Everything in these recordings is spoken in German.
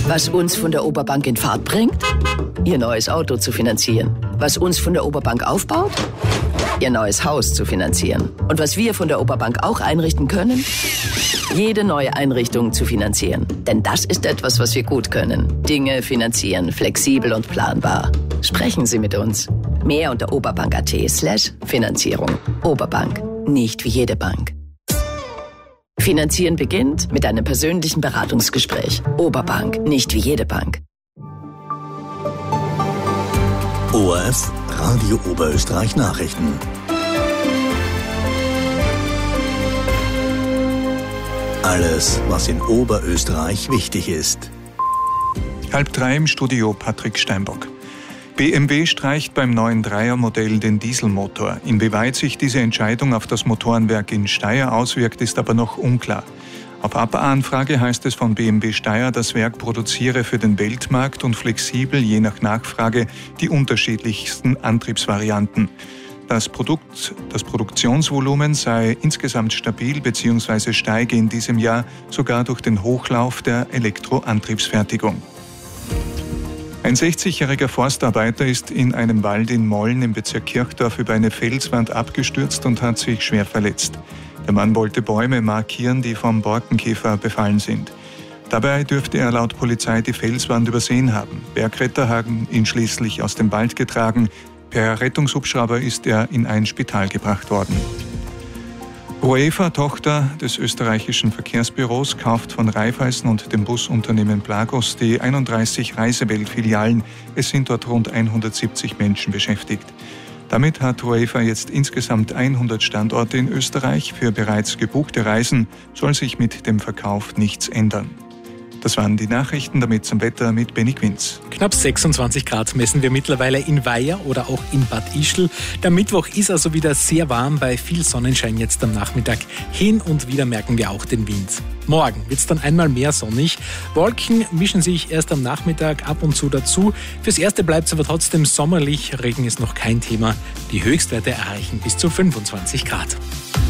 Was uns von der Oberbank in Fahrt bringt? Ihr neues Auto zu finanzieren. Was uns von der Oberbank aufbaut? Ihr neues Haus zu finanzieren. Und was wir von der Oberbank auch einrichten können? Jede neue Einrichtung zu finanzieren. Denn das ist etwas, was wir gut können. Dinge finanzieren, flexibel und planbar. Sprechen Sie mit uns. Mehr unter oberbank.at/Finanzierung. Oberbank. Nicht wie jede Bank. Finanzieren beginnt mit einem persönlichen Beratungsgespräch. Oberbank. Nicht wie jede Bank. ORF Radio Oberösterreich Nachrichten. Alles, was in Oberösterreich wichtig ist. 2:30 im Studio Patrick Steinbock. BMW streicht beim neuen Dreiermodell den Dieselmotor. Inwieweit sich diese Entscheidung auf das Motorenwerk in Steyr auswirkt, ist aber noch unklar. Auf Anfrage heißt es von BMW Steyr, das Werk produziere für den Weltmarkt und flexibel, je nach Nachfrage, die unterschiedlichsten Antriebsvarianten. Das Produktionsvolumen sei insgesamt stabil bzw. steige in diesem Jahr sogar durch den Hochlauf der Elektroantriebsfertigung. Ein 60-jähriger Forstarbeiter ist in einem Wald in Molln im Bezirk Kirchdorf über eine Felswand abgestürzt und hat sich schwer verletzt. Der Mann wollte Bäume markieren, die vom Borkenkäfer befallen sind. Dabei dürfte er laut Polizei die Felswand übersehen haben. Bergretter haben ihn schließlich aus dem Wald getragen. Per Rettungshubschrauber ist er in ein Spital gebracht worden. Roefa, Tochter des österreichischen Verkehrsbüros, kauft von Raiffeisen und dem Busunternehmen Plagos die 31 Reisewelt-Filialen. Es sind dort rund 170 Menschen beschäftigt. Damit hat Roefa jetzt insgesamt 100 Standorte in Österreich. Für bereits gebuchte Reisen soll sich mit dem Verkauf nichts ändern. Das waren die Nachrichten, damit zum Wetter mit Benny Quinz. Knapp 26 Grad messen wir mittlerweile in Weiher oder auch in Bad Ischl. Der Mittwoch ist also wieder sehr warm, bei viel Sonnenschein jetzt am Nachmittag. Hin und wieder merken wir auch den Wind. Morgen wird es dann einmal mehr sonnig. Wolken mischen sich erst am Nachmittag ab und zu dazu. Fürs Erste bleibt es aber trotzdem sommerlich. Regen ist noch kein Thema. Die Höchstwerte erreichen bis zu 25 Grad.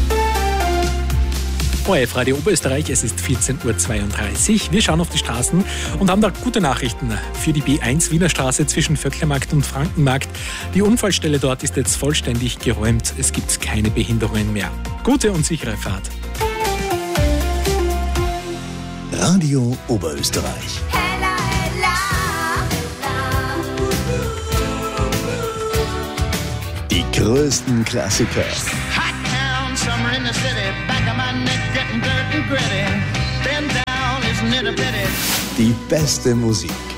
ORF Radio Oberösterreich, es ist 14:32 Uhr. Wir schauen auf die Straßen und haben da gute Nachrichten für die B1 Wiener Straße zwischen Vöcklermarkt und Frankenmarkt. Die Unfallstelle dort ist jetzt vollständig geräumt. Es gibt keine Behinderungen mehr. Gute und sichere Fahrt. Radio Oberösterreich. Die größten Klassiker. Die beste Musik.